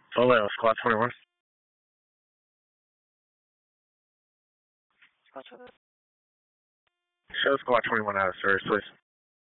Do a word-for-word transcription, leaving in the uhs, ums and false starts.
Solo, Squad twenty-one. Show Squad twenty-one out of service, please.